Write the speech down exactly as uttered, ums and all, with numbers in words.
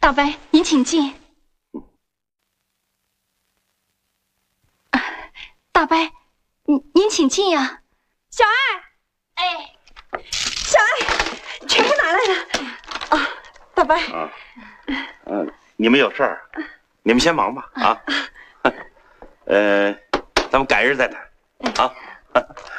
大伯，您请进。啊、大伯，您您请进呀。 小爱， 哎， 小爱，全部拿来了。啊，大伯。 啊，嗯、啊，你们有事儿，你们先忙吧。啊，呃，咱们改日再谈。啊。